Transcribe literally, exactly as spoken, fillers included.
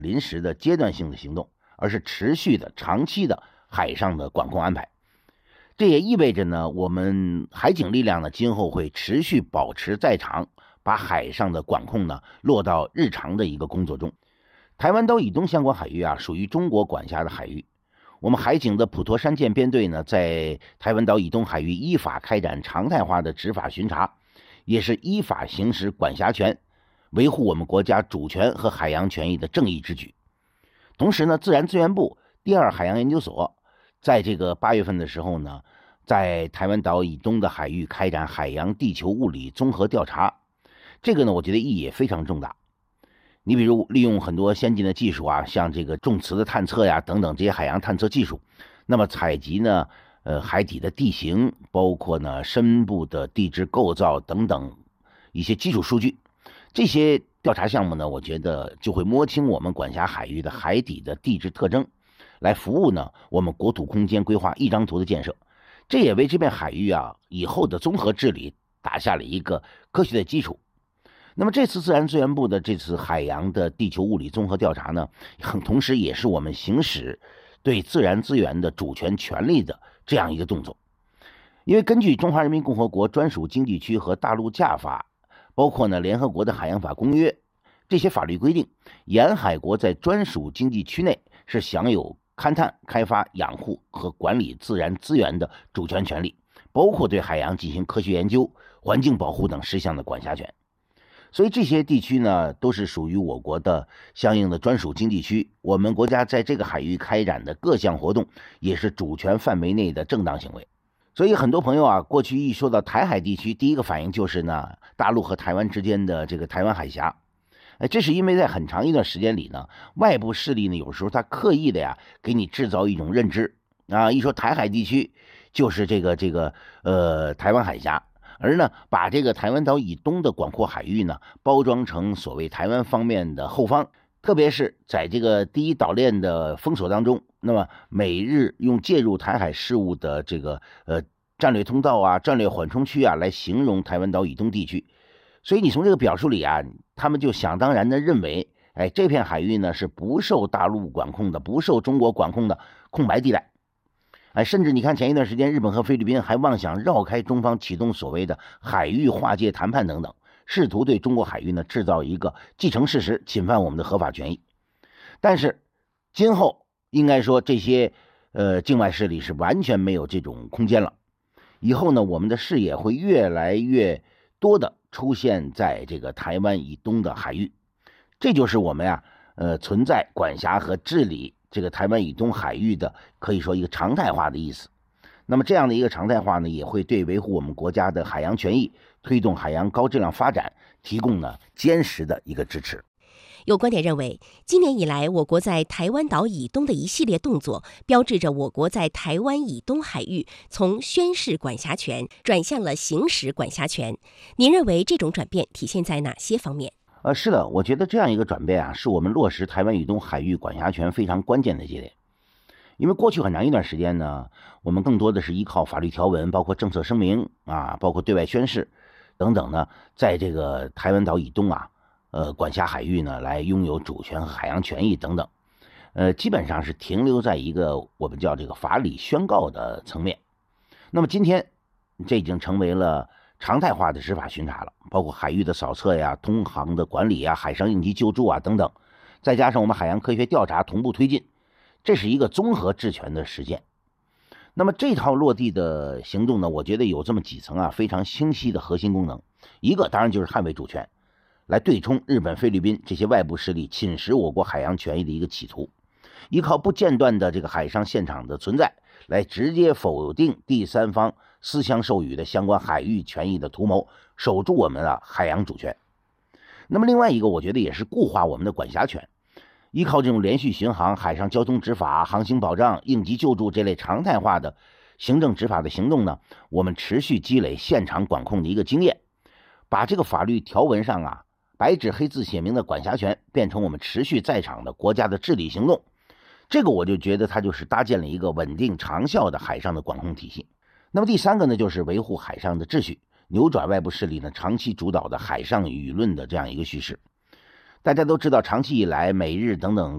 临时的阶段性的行动，而是持续的长期的海上的管控安排。这也意味着呢，我们海警力量呢今后会持续保持在场，把海上的管控呢落到日常的一个工作中。台湾岛以东相关海域啊，属于中国管辖的海域。我们海警的普陀山舰编队呢，在台湾岛以东海域依法开展常态化的执法巡查，也是依法行使管辖权，维护我们国家主权和海洋权益的正义之举。同时呢，自然资源部第二海洋研究所在这个八月份的时候呢，在台湾岛以东的海域开展海洋地球物理综合调查，这个呢，我觉得意义也非常重大。你比如利用很多先进的技术啊，像这个重磁的探测呀等等这些海洋探测技术，那么采集呢，呃，海底的地形，包括呢深部的地质构造等等一些基础数据，这些调查项目呢，我觉得就会摸清我们管辖海域的海底的地质特征，来服务呢我们国土空间规划一张图的建设，这也为这片海域啊以后的综合治理打下了一个科学的基础。那么这次自然资源部的这次海洋的地球物理综合调查呢，同时也是我们行使对自然资源的主权权利的这样一个动作。因为根据中华人民共和国专属经济区和大陆架法，包括呢联合国的海洋法公约，这些法律规定，沿海国在专属经济区内是享有勘探、开发、养护和管理自然资源的主权权利，包括对海洋进行科学研究、环境保护等事项的管辖权。所以这些地区呢，都是属于我国的相应的专属经济区，我们国家在这个海域开展的各项活动，也是主权范围内的正当行为。所以很多朋友啊，过去一说到台海地区，第一个反应就是呢，大陆和台湾之间的这个台湾海峡。呃，这是因为在很长一段时间里呢，外部势力呢，有时候他刻意的呀，给你制造一种认知啊，一说台海地区就是这个这个呃台湾海峡。而呢，把这个台湾岛以东的广阔海域呢，包装成所谓台湾方面的后方，特别是在这个第一岛链的封锁当中，那么美日用介入台海事务的这个呃战略通道啊、战略缓冲区啊，来形容台湾岛以东地区。所以你从这个表述里啊，他们就想当然的认为，哎，这片海域呢是不受大陆管控的、不受中国管控的空白地带。哎，甚至你看前一段时间，日本和菲律宾还妄想绕开中方，启动所谓的海域划界谈判等等，试图对中国海域呢制造一个既成事实，侵犯我们的合法权益。但是今后应该说这些呃境外势力是完全没有这种空间了。以后呢，我们的视野会越来越多的出现在这个台湾以东的海域，这就是我们呀呃存在、管辖和治理这个台湾以东海域的可以说一个常态化的意思。那么这样的一个常态化呢，也会对维护我们国家的海洋权益、推动海洋高质量发展提供呢坚实的一个支持。 有观点认为，今年以来我国在台湾岛以东的一系列动作，标志着我国在台湾以东海域从宣示管辖权转向了行使管辖权。您认为这种转变体现在哪些方面？ 呃，是的，我觉得这样一个转变啊，是我们落实台湾以东海域管辖权非常关键的节点。因为过去很长一段时间呢，我们更多的是依靠法律条文，包括政策声明啊，包括对外宣誓等等呢，在这个台湾岛以东啊，呃，管辖海域呢，来拥有主权和海洋权益等等，呃，基本上是停留在一个我们叫这个法理宣告的层面。那么今天，这已经成为了常态化的执法巡查了，包括海域的扫测呀、通航的管理呀、海上应急救助啊等等，再加上我们海洋科学调查同步推进，这是一个综合治权的实践。那么这套落地的行动呢，我觉得有这么几层啊非常清晰的核心功能。一个当然就是捍卫主权，来对冲日本、菲律宾这些外部势力侵蚀我国海洋权益的一个企图，依靠不间断的这个海上现场的存在，来直接否定第三方私相授予的相关海域权益的图谋，守住我们的海洋主权。那么另外一个，我觉得也是固化我们的管辖权，依靠这种连续巡航、海上交通执法、航行保障、应急救助这类常态化的行政执法的行动呢，我们持续积累现场管控的一个经验，把这个法律条文上啊白纸黑字写明的管辖权变成我们持续在场的国家的治理行动。这个我就觉得它就是搭建了一个稳定长效的海上的管控体系。那么第三个呢，就是维护海上的秩序，扭转外部势力呢长期主导的海上舆论的这样一个叙事。大家都知道，长期以来美日等等